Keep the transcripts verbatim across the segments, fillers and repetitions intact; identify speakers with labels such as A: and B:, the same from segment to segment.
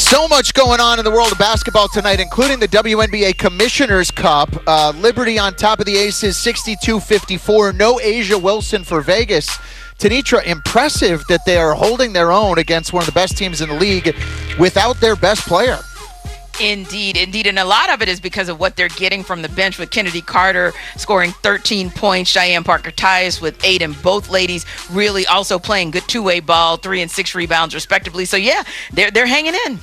A: So much going on in the world of basketball tonight, including the W N B A Commissioner's Cup. Uh, Liberty on top of the Aces, sixty-two fifty-four. No Asia Wilson for Vegas. Tanitra, impressive that they are holding their own against one of the best teams in the league without their best player.
B: Indeed, indeed. And a lot of it is because of what they're getting from the bench, with Kennedy Carter scoring thirteen points, Cheyenne Parker-Tyus with eight, and both ladies really also playing good two-way ball, three and six rebounds respectively. So, yeah, they're they're hanging in.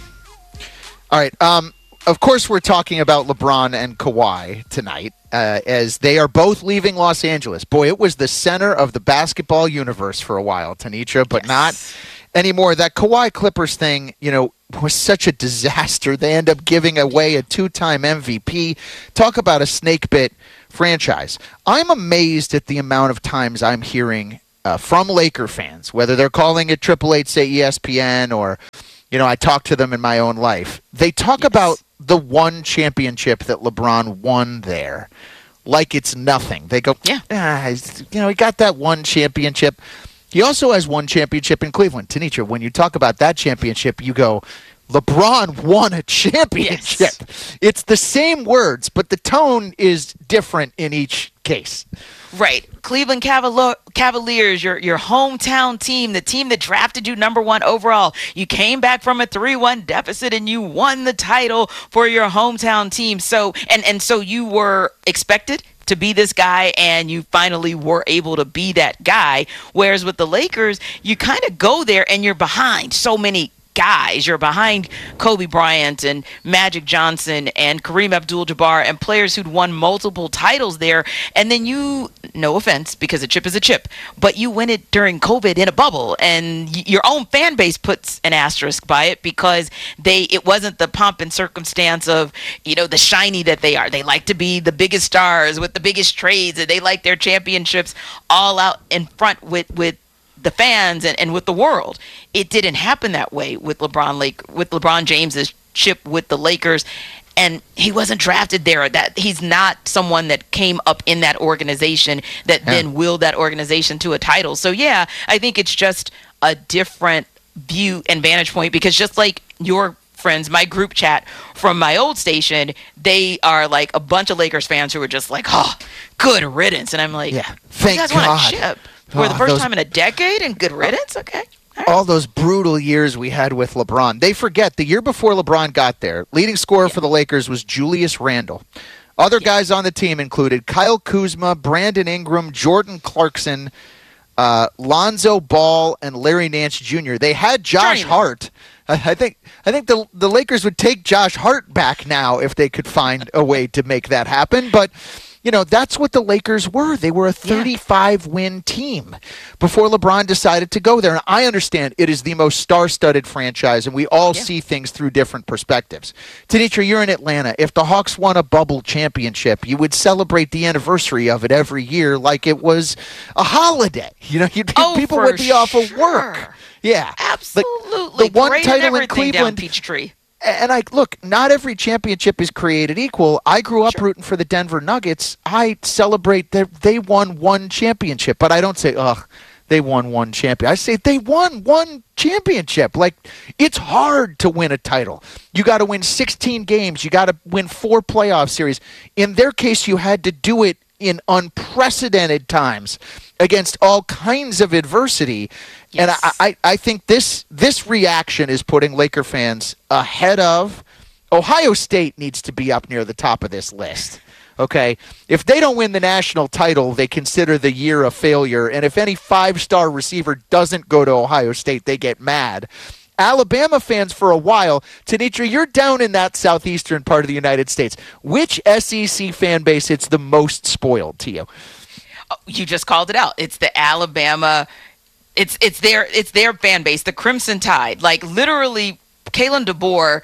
A: All right. Um, of course, we're talking about LeBron and Kawhi tonight, uh, as they are both leaving Los Angeles. Boy, it was the center of the basketball universe for a while, Tanitra, but yes. Not anymore. That Kawhi Clippers thing, you know, was such a disaster. They end up giving away a two-time M V P. Talk about a snake-bit franchise. I'm amazed at the amount of times I'm hearing uh, from Laker fans, whether they're calling it Triple H, say E S P N, or, you know, I talk to them in my own life. They talk yes. about the one championship that LeBron won there like it's nothing. They go, yeah, ah, you know, he got that one championship. He also has one championship in Cleveland. Tanitra, when you talk about that championship, you go, LeBron won a championship. Yes. It's the same words, but the tone is different in each case.
B: Right. Cleveland Cavalier- Cavaliers, your your hometown team, the team that drafted you number one overall. You came back from a three one deficit and you won the title for your hometown team. So and, and so you were expected to be this guy, and you finally were able to be that guy. Whereas with the Lakers, you kind of go there and you're behind so many guys. You're behind Kobe Bryant and Magic Johnson and Kareem Abdul-Jabbar and players who'd won multiple titles there. And then you, no offense, because a chip is a chip, but you win it during COVID in a bubble, and y- your own fan base puts an asterisk by it because they it wasn't the pomp and circumstance of, you know, the shiny that they are. They like to be the biggest stars with the biggest trades, and they like their championships all out in front with with the fans and, and with the world. It didn't happen that way with LeBron Lake with LeBron James's chip with the Lakers, and he wasn't drafted there. That he's not someone that came up in that organization that yeah. then willed that organization to a title. So yeah, I think it's just a different view and vantage point, because just like your friends, my group chat from my old station, they are like a bunch of Lakers fans who are just like, oh, good riddance. And I'm like,
A: yeah, thank
B: you guys
A: God.
B: want a chip for
A: oh,
B: the first
A: those,
B: time in a decade, and good riddance? Okay. All, right.
A: all those brutal years we had with LeBron. They forget the year before LeBron got there, leading scorer yeah. for the Lakers was Julius Randle. Other yeah. guys on the team included Kyle Kuzma, Brandon Ingram, Jordan Clarkson, uh, Lonzo Ball, and Larry Nance Junior They had Josh
B: Journeyman.
A: Hart. I think I think the the Lakers would take Josh Hart back now if they could find a way to make that happen. But, you know, that's what the Lakers were. They were a thirty-five win team before LeBron decided to go there. And I understand it is the most star-studded franchise, and we all yeah. see things through different perspectives. Tanitra, you're in Atlanta. If the Hawks won a bubble championship, you would celebrate the anniversary of it every year like it was a holiday. You know, you'd,
B: oh,
A: people would be
B: sure.
A: off of work. Yeah,
B: absolutely.
A: The, the one
B: Great
A: title in
B: Cleveland,
A: Cleveland,
B: Peachtree.
A: And I look, not every championship is created equal. I grew up
B: sure.
A: rooting for the Denver Nuggets. I celebrate that they won one championship, but I don't say, ugh, they won one champion. I say they won one championship. Like, it's hard to win a title. You got to win sixteen games. You got to win four playoff series. In their case, you had to do it in unprecedented times against all kinds of adversity. Yes. And I, I, I think this this reaction is putting Laker fans ahead of Ohio State. Needs to be up near the top of this list. Okay, if they don't win the national title, they consider the year a failure. And if any five-star receiver doesn't go to Ohio State, they get mad. Alabama fans for a while, Tanitra, you're down in that southeastern part of the United States. Which S E C fan base it's the most spoiled to you?
B: Oh, you just called it out. It's the Alabama. It's it's their it's their fan base, the Crimson Tide. Like, literally, Kalen DeBoer.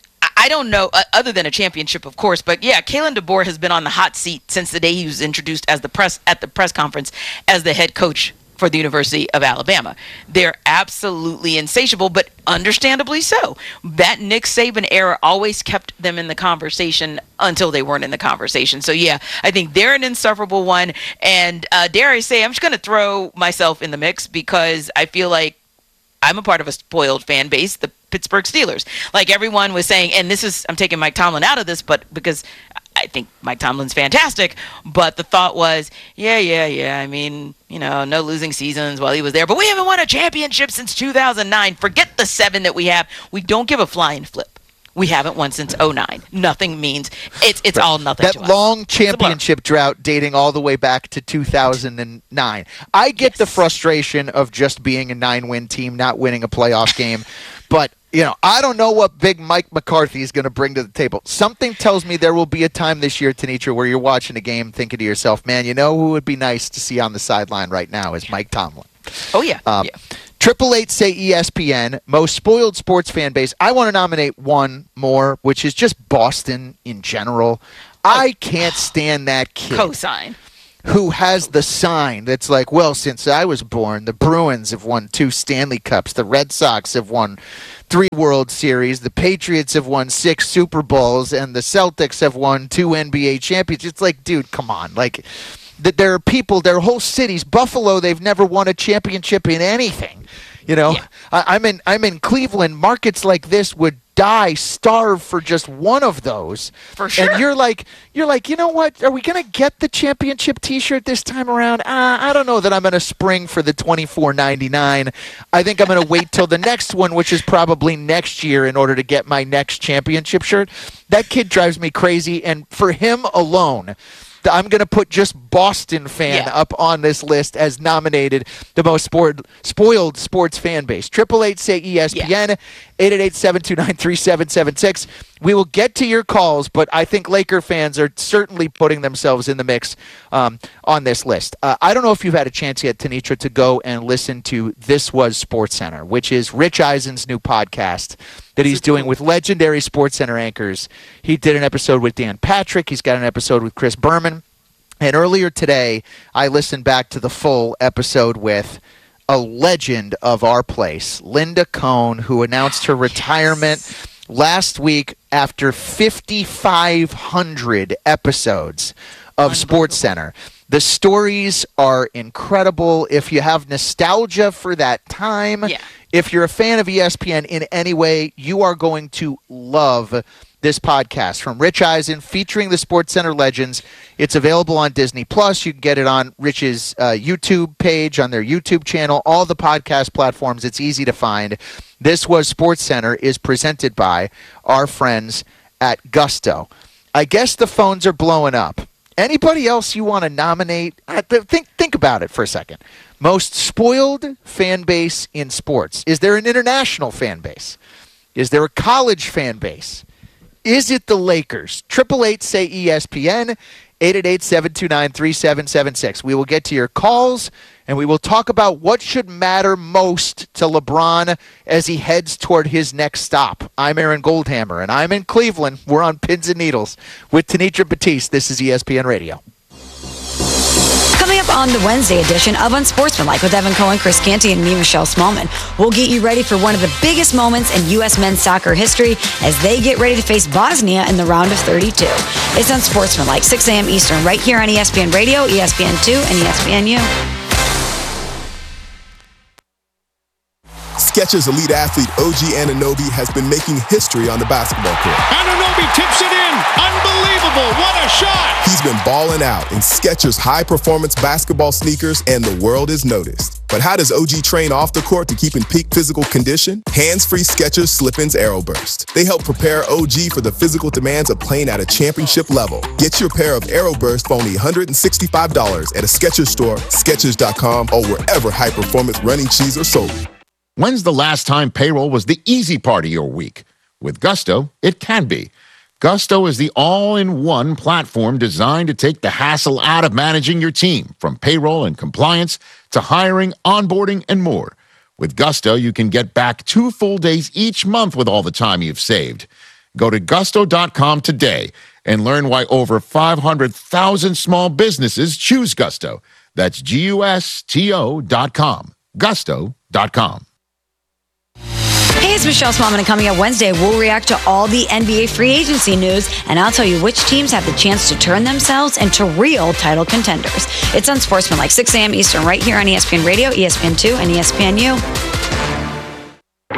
B: I don't know, uh, other than a championship, of course, but yeah, Kalen DeBoer has been on the hot seat since the day he was introduced as the press at the press conference as the head coach for the University of Alabama. They're absolutely insatiable, but understandably so. That Nick Saban era always kept them in the conversation until they weren't in the conversation. So yeah, I think they're an insufferable one. And uh, dare I say, I'm just going to throw myself in the mix because I feel like I'm a part of a spoiled fan base, the Pittsburgh Steelers. Like everyone was saying, and this is, I'm taking Mike Tomlin out of this, but because I think Mike Tomlin's fantastic, but the thought was, yeah, yeah, yeah. I mean, you know, no losing seasons while he was there, but we haven't won a championship since two thousand nine. Forget the seven that we have. We don't give a flying flip. We haven't won since oh nine. Nothing means it's it's all nothing.
A: That
B: to us.
A: long championship drought dating all the way back to two thousand nine. I get
B: Yes.
A: the frustration of just being a nine-win team, not winning a playoff game, but you know, I don't know what big Mike McCarthy is going to bring to the table. Something tells me there will be a time this year, Tenitra, where you're watching a game thinking to yourself, man, you know who would be nice to see on the sideline right now is Mike Tomlin.
B: Oh, yeah.
A: Um,
B: yeah.
A: Triple eight say E S P N, most spoiled sports fan base. I want to nominate one more, which is just Boston in general. I can't stand that kid
B: Cosign.
A: who has the sign that's like, well, since I was born, the Bruins have won two Stanley Cups, the Red Sox have won three World Series, the Patriots have won six Super Bowls, and the Celtics have won two N B A championships. It's like, dude, come on. Like, that there are people, there are whole cities. Buffalo, they've never won a championship in anything. You know,
B: Yeah.
A: I, I'm in I'm in Cleveland. Markets like this would die, starve for just one of those.
B: For sure.
A: And you're like, you're like, you know what? Are we gonna get the championship T-shirt this time around? Uh, I don't know that I'm gonna spring for the twenty-four ninety-nine. I think I'm gonna wait till the next one, which is probably next year, in order to get my next championship shirt. That kid drives me crazy, and for him alone, I'm going to put just Boston fan
B: Yeah.
A: up on this list as nominated the most sport, spoiled sports fan base. Triple eight say E S P N, eight eight eight, seven two nine, three seven seven six. We will get to your calls, but I think Laker fans are certainly putting themselves in the mix um, on this list. Uh, I don't know if you've had a chance yet, Tenitra, to go and listen to This Was SportsCenter, which is Rich Eisen's new podcast that he's doing with legendary SportsCenter anchors. He did an episode with Dan Patrick. He's got an episode with Chris Berman. And earlier today, I listened back to the full episode with a legend of our place, Linda Cohn, who announced her retirement last week after fifty-five hundred episodes of SportsCenter. The stories are incredible. If you have nostalgia for that time,
B: Yeah.
A: if you're a fan of E S P N in any way, you are going to love this podcast from Rich Eisen featuring the SportsCenter legends. It's available on Disney Plus. You can get it on Rich's uh, YouTube page, on their YouTube channel, all the podcast platforms. It's easy to find. This Was SportsCenter is presented by our friends at Gusto. I guess the phones are blowing up. Anybody else you want to nominate? Uh, th- think think about it for a second. Most spoiled fan base in sports. Is there an international fan base? Is there a college fan base? Is it the Lakers? Triple eight say E S P N, eight eight eight, seven two nine, three seven seven six. We will get to your calls, and we will talk about what should matter most to LeBron as he heads toward his next stop. I'm Aaron Goldhammer, and I'm in Cleveland. We're on Pins and Needles with Tenitra Batiste. This is E S P N Radio.
C: Coming up on the Wednesday edition of Unsportsmanlike with Evan Cohen, Chris Canty, and me, Michelle Smallman, we'll get you ready for one of the biggest moments in U S men's soccer history as they get ready to face Bosnia in the round of thirty-two. It's Unsportsmanlike, six a.m. Eastern, right here on E S P N Radio, E S P N two, and E S P N U.
D: Skechers elite athlete O G Anunoby has been making history on the basketball court.
E: Anunoby tips it in. Unbelievable. What a shot.
D: He's been balling out in Skechers high-performance basketball sneakers, and the world is noticed. But how does O G train off the court to keep in peak physical condition? Hands-free Skechers Slip-ins Aeroburst. They help prepare O G for the physical demands of playing at a championship level. Get your pair of Aeroburst for only one hundred sixty-five dollars at a Skechers store, Skechers dot com, or wherever high-performance running shoes are sold.
F: When's the last time payroll was the easy part of your week? With Gusto, it can be. Gusto is the all-in-one platform designed to take the hassle out of managing your team, from payroll and compliance to hiring, onboarding, and more. With Gusto, you can get back two full days each month with all the time you've saved. Go to gusto dot com today and learn why over five hundred thousand small businesses choose Gusto. That's G U S T O dot com. gusto dot com.
C: Hey, it's Michelle Smallman, and coming up Wednesday, we'll react to all the N B A free agency news, and I'll tell you which teams have the chance to turn themselves into real title contenders. It's Unsportsmanlike, six a.m. Eastern, right here on E S P N Radio, E S P N two, and E S P N U.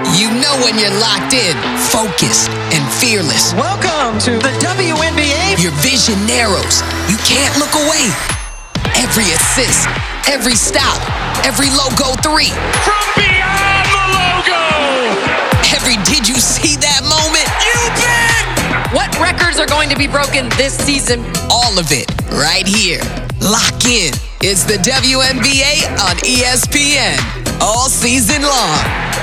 G: You know when you're locked in, focused, and fearless.
H: Welcome to the W N B A.
G: Your vision narrows. You can't look away. Every assist, every stop, every logo three.
E: From beyond the logo.
G: Every did you see that moment? You bet.
I: What records are going to be broken this season?
G: All of it right here. Lock in. It's the W N B A on E S P N all season long.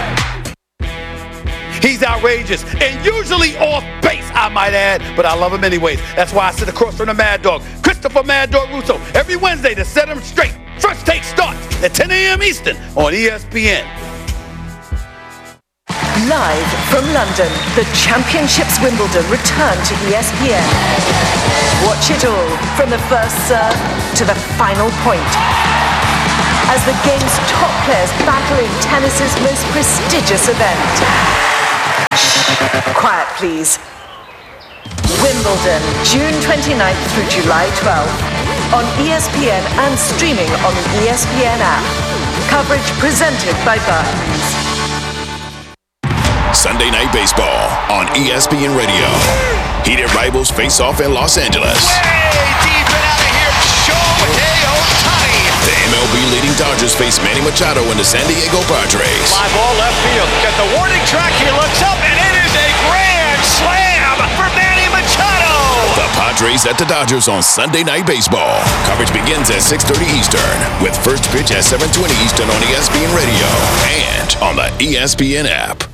J: He's outrageous and usually off base, I might add, but I love him anyways. That's why I sit across from the Mad Dog, Christopher Mad Dog Russo, every Wednesday to set him straight. First Take starts at ten a.m. Eastern on E S P N.
K: Live from London, the Championships Wimbledon return to E S P N. Watch it all from the first serve to the final point, as the game's top players battle in tennis's most prestigious event. Shh, quiet please. Wimbledon, June twenty-ninth through July twelfth, on E S P N and streaming on the E S P N app. Coverage presented by Barclays.
L: Sunday Night Baseball on E S P N Radio. Heated rivals face off in Los Angeles.
E: Way deep and out of here, Shohei Ohtani.
L: The M L B leading Dodgers face Manny Machado and the San Diego Padres.
E: Fly ball left field. Get the warning track. He looks up, and it is a grand slam for Manny Machado.
L: The Padres at the Dodgers on Sunday Night Baseball. Coverage begins at six thirty Eastern, with first pitch at seven twenty Eastern on E S P N Radio and on the E S P N app.